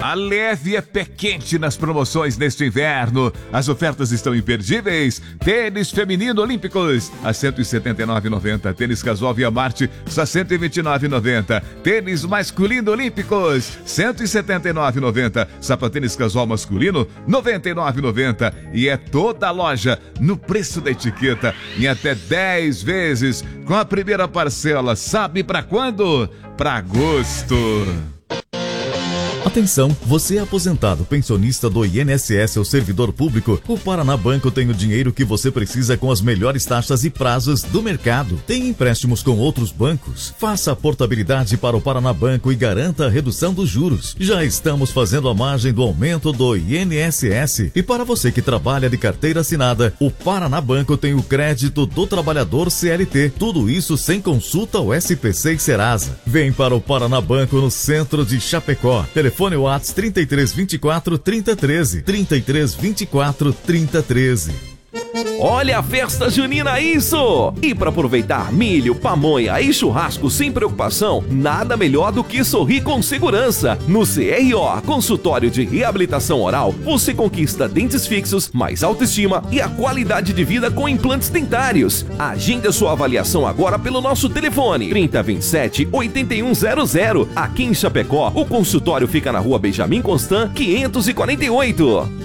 A leve é pé quente nas promoções neste inverno. As ofertas estão imperdíveis. Tênis feminino olímpicos a R$ 179,90. Tênis casual Via Marte só R$ 129,90. Tênis masculino olímpicos R$ 179,90. Sapatênis casual masculino R$ 99,90. E é toda a loja no preço da etiqueta em até 10 vezes com a primeira parcela. Sabe para quando? Para agosto. Atenção, você é aposentado, pensionista do INSS ou servidor público, o Paraná Banco tem o dinheiro que você precisa com as melhores taxas e prazos do mercado. Tem empréstimos com outros bancos? Faça a portabilidade para o Paraná Banco e garanta a redução dos juros. Já estamos fazendo a margem do aumento do INSS. E para você que trabalha de carteira assinada, o Paraná Banco tem o crédito do trabalhador CLT. Tudo isso sem consulta ao SPC e Serasa. Vem para o Paraná Banco no centro de Chapecó. Telefone WhatsApp 3324 3013. 3324 3013. Olha a festa junina, isso! E para aproveitar milho, pamonha e churrasco sem preocupação, nada melhor do que sorrir com segurança. No CRO, Consultório de Reabilitação Oral, você conquista dentes fixos, mais autoestima e a qualidade de vida com implantes dentários. Agende a sua avaliação agora pelo nosso telefone 3027-8100. Aqui em Chapecó, o consultório fica na Rua Benjamin Constant, 548.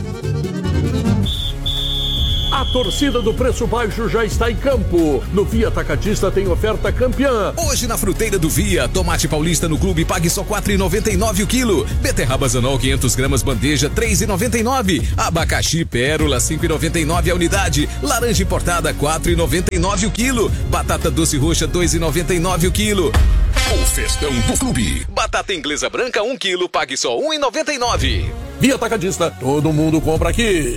A torcida do Preço Baixo já está em campo. No Via Atacadista tem oferta campeã. Hoje na fruteira do Via, tomate paulista no clube pague só R$ 4,99 o quilo. Beterraba Zanol 500 gramas bandeja R$ 3,99. Abacaxi pérola R$ 5,99 a unidade. Laranja importada R$ 4,99 o quilo. Batata doce roxa R$ 2,99 o quilo. O festão do clube. Batata inglesa branca 1 quilo, pague só R$ 1,99. Via Atacadista, todo mundo compra aqui.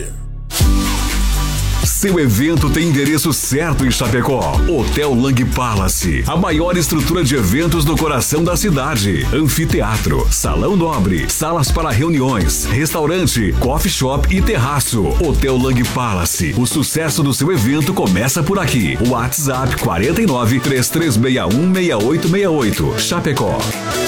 Seu evento tem endereço certo em Chapecó. Hotel Lang Palace, a maior estrutura de eventos no coração da cidade. Anfiteatro, salão nobre, salas para reuniões, restaurante, coffee shop e terraço. Hotel Lang Palace, o sucesso do seu evento começa por aqui. WhatsApp 49 3361 6868. Chapecó.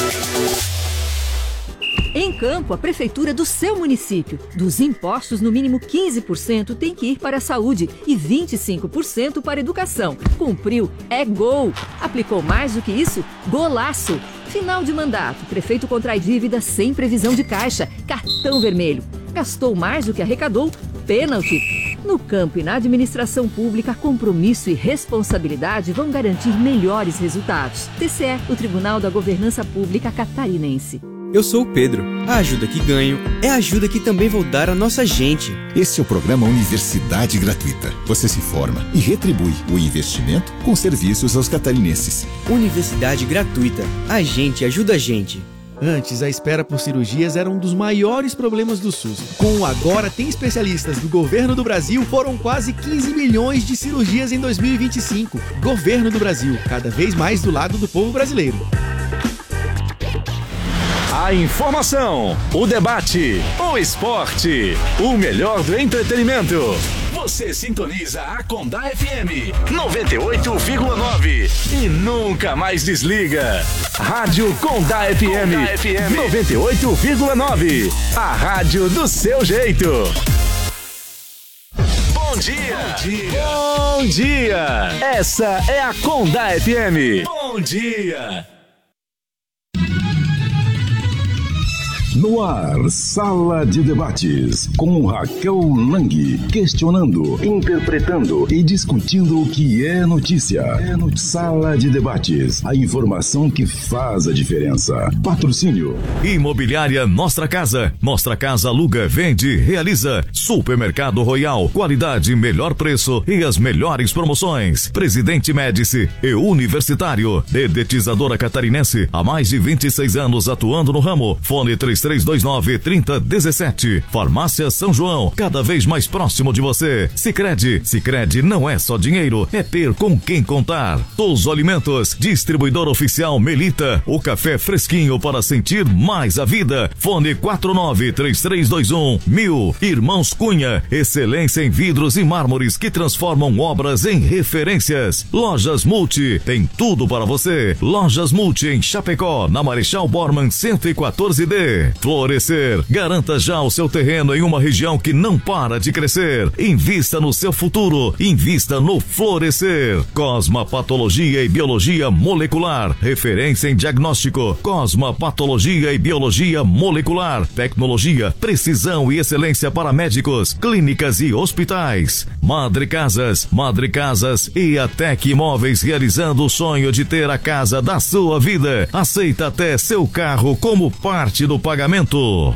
Em Campo, a prefeitura do seu município. Dos impostos, no mínimo 15% tem que ir para a saúde e 25% para a educação. Cumpriu, é gol. Aplicou mais do que isso? Golaço. Final de mandato, prefeito contrai dívida sem previsão de caixa. Cartão vermelho. Gastou mais do que arrecadou? Pênalti. No campo e na administração pública, compromisso e responsabilidade vão garantir melhores resultados. TCE, o Tribunal da Governança Pública Catarinense. Eu sou o Pedro. A ajuda que ganho é a ajuda que também vou dar à nossa gente. Esse é o programa Universidade Gratuita. Você se forma e retribui o investimento com serviços aos catarinenses. Universidade Gratuita. A gente ajuda a gente. Antes, a espera por cirurgias era um dos maiores problemas do SUS. Com o Agora Tem Especialistas do Governo do Brasil, foram quase 15 milhões de cirurgias em 2025. Governo do Brasil, cada vez mais do lado do povo brasileiro. A informação, o debate, o esporte, o melhor do entretenimento. Você sintoniza a Condá FM 98,9 e nunca mais desliga. Rádio Condá FM 98,9. A rádio do seu jeito. Bom dia. Bom dia. Bom dia. Essa é a Condá FM. Bom dia. No ar, Sala de Debates, com Raquel Lang, questionando, interpretando e discutindo o que é notícia. Sala de Debates, a informação que faz a diferença. Patrocínio. Imobiliária Nostra Casa. Nostra Casa aluga, vende, realiza. Supermercado Royal, qualidade, melhor preço e as melhores promoções. Presidente Médici e Universitário. Dedetizadora Catarinense, há mais de 26 anos atuando no ramo. Fone 3329-3017. Farmácia São João, cada vez mais próximo de você. Sicredi não é só dinheiro, é ter com quem contar. Touso Alimentos, distribuidor oficial Melita, o café fresquinho para sentir mais a vida. Fone 493321-1000. Irmãos Cunha, excelência em vidros e mármores que transformam obras em referências. Lojas Multi, tem tudo para você. Lojas Multi em Chapecó, na Marechal Bormann 114D. Florescer. Garanta já o seu terreno em uma região que não para de crescer. Invista no seu futuro. Invista no Florescer. Cosma Patologia e Biologia Molecular. Referência em diagnóstico. Cosma Patologia e Biologia Molecular. Tecnologia, precisão e excelência para médicos, clínicas e hospitais. Madre Casas e a Tec Imóveis, realizando o sonho de ter a casa da sua vida. Aceita até seu carro como parte do pagamento.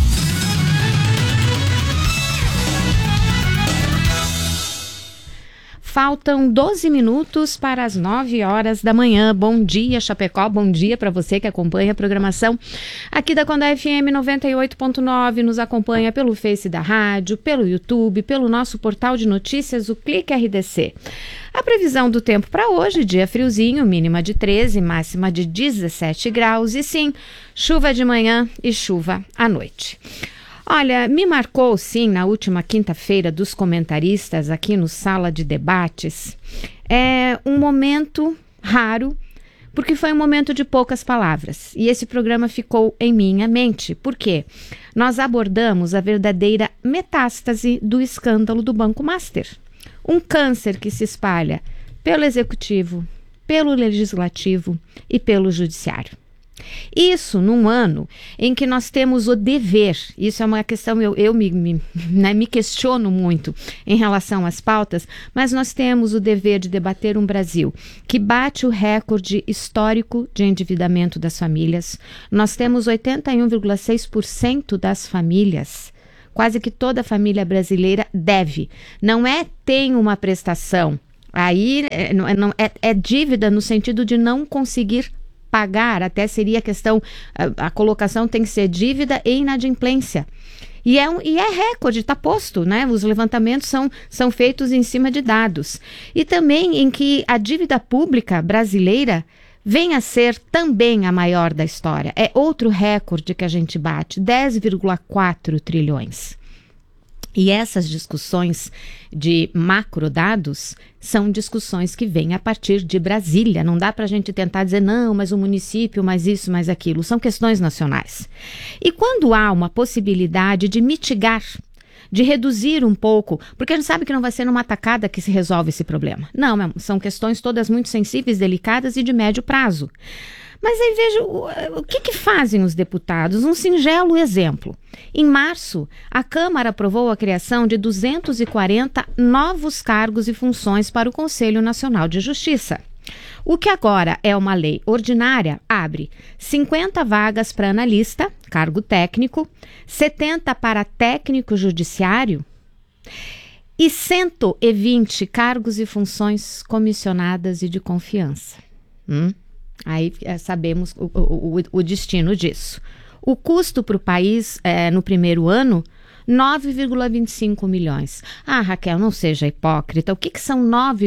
Faltam 12 minutos para as 9 horas da manhã. Bom dia, Chapecó. Bom dia para você que acompanha a programação aqui da Condá FM 98.9. Nos acompanha pelo Face da rádio, pelo YouTube, pelo nosso portal de notícias, o Clique RDC. A previsão do tempo para hoje, dia friozinho, mínima de 13, máxima de 17 graus. E sim, chuva de manhã e chuva à noite. Olha, me marcou sim na última quinta-feira dos comentaristas aqui no Sala de Debates. É um momento raro, porque foi um momento de poucas palavras. E esse programa ficou em minha mente. Por quê? Nós abordamos a verdadeira metástase do escândalo do Banco Master. Um câncer que se espalha pelo Executivo, pelo Legislativo e pelo Judiciário. Isso num ano em que nós temos o dever, isso é uma questão, eu me questiono muito em relação às pautas, mas nós temos o dever de debater um Brasil que bate o recorde histórico de endividamento das famílias. Nós temos 81,6% das famílias, quase que toda a família brasileira deve. Não é tem uma prestação, aí é dívida no sentido de não conseguir pagar, até seria a questão, a colocação tem que ser dívida e inadimplência. E é recorde, está posto, né? Os levantamentos são feitos em cima de dados. E também em que a dívida pública brasileira vem a ser também a maior da história. É outro recorde que a gente bate, 10,4 trilhões. E essas discussões de macrodados são discussões que vêm a partir de Brasília. Não dá para a gente tentar dizer, não, mas o município, mais isso, mais aquilo. São questões nacionais. E quando há uma possibilidade de mitigar, de reduzir um pouco, porque a gente sabe que não vai ser numa tacada que se resolve esse problema. Não, são questões todas muito sensíveis, delicadas e de médio prazo. Mas aí vejo o que fazem os deputados. Um singelo exemplo. Em março, a Câmara aprovou a criação de 240 novos cargos e funções para o Conselho Nacional de Justiça. O que agora é uma lei ordinária abre 50 vagas para analista, cargo técnico, 70 para técnico judiciário e 120 cargos e funções comissionadas e de confiança. Aí sabemos o destino disso. O custo para o país no primeiro ano, 9,25 milhões. Ah, Raquel, não seja hipócrita. O que são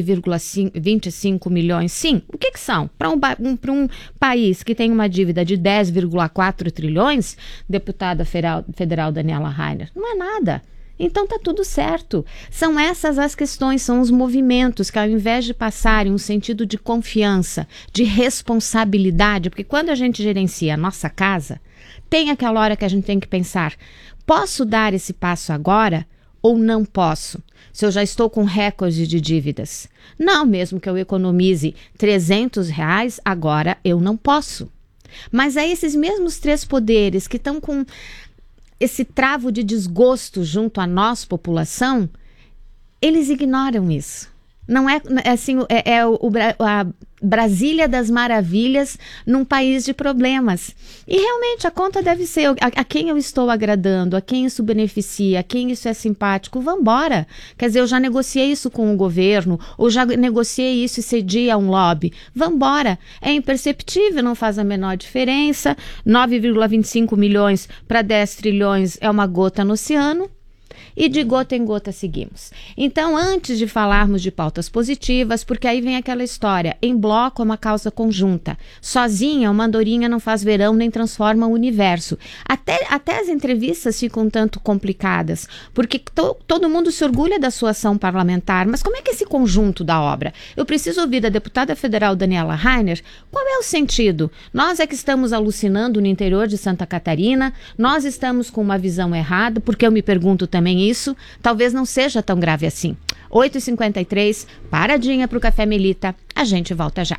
9,25 milhões? Sim, o que são? Para um país que tem uma dívida de 10,4 trilhões, deputada federal Daniela Rainer, não é nada. Então tá tudo certo. São essas as questões, são os movimentos que ao invés de passarem um sentido de confiança, de responsabilidade, porque quando a gente gerencia a nossa casa, tem aquela hora que a gente tem que pensar, posso dar esse passo agora ou não posso? Se eu já estou com recorde de dívidas. Não, mesmo que eu economize R$300, agora eu não posso. Mas aí esses mesmos três poderes que estão com esse travo de desgosto junto à nossa população, eles ignoram isso. Não é assim, a Brasília das Maravilhas num país de problemas. E realmente a conta deve ser a quem eu estou agradando, a quem isso beneficia, a quem isso é simpático, vambora. Quer dizer, eu já negociei isso com o governo, ou já negociei isso e cedi a um lobby. Vambora. É imperceptível, não faz a menor diferença. 9,25 milhões para 10 trilhões é uma gota no oceano. e de gota em gota seguimos. Então, antes de falarmos de pautas positivas, porque aí vem aquela história, em bloco é uma causa conjunta, sozinha uma andorinha não faz verão nem transforma o universo. Até as entrevistas ficam um tanto complicadas, porque todo mundo se orgulha da sua ação parlamentar, mas como é que é esse conjunto da obra? Eu preciso ouvir da deputada federal Daniela Rainer, qual é o sentido? Nós é que estamos alucinando no interior de Santa Catarina, nós estamos com uma visão errada, porque eu me pergunto também isso, talvez não seja tão grave assim. 8h53, paradinha para o Café Melita, a gente volta já.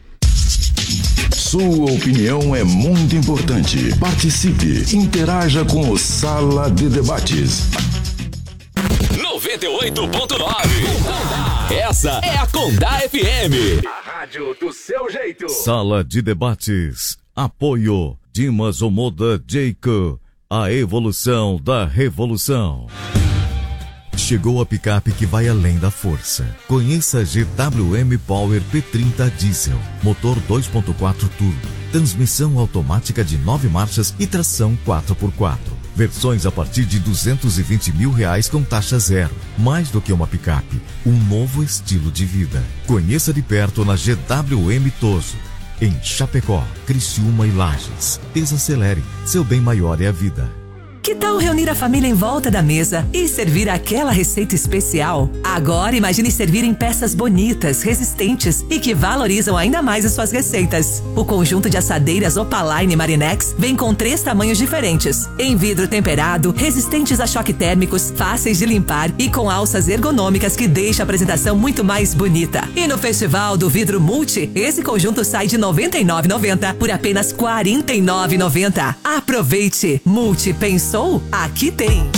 Sua opinião é muito importante. Participe, interaja com o Sala de Debates. 98.9. Essa é a Condá FM. A rádio do seu jeito. Sala de Debates. Apoio Dimas Omoda Jayco. A evolução da revolução. Chegou a picape que vai além da força. Conheça a GWM Power P30 Diesel. Motor 2.4 turbo. Transmissão automática de 9 marchas e tração 4x4. Versões a partir de R$220 mil com taxa zero. Mais do que uma picape, um novo estilo de vida. Conheça de perto na GWM Toso. Em Chapecó, Criciúma e Lages. Desacelere, seu bem maior é a vida. Que tal reunir a família em volta da mesa e servir aquela receita especial? Agora imagine servir em peças bonitas, resistentes e que valorizam ainda mais as suas receitas. O conjunto de assadeiras Opaline Marinex vem com 3 tamanhos diferentes. Em vidro temperado, resistentes a choque térmicos, fáceis de limpar e com alças ergonômicas que deixa a apresentação muito mais bonita. E no Festival do Vidro Multi, esse conjunto sai de R$ 99,90 por apenas R$ 49,90. Aproveite! Multi pensou? Aqui tem.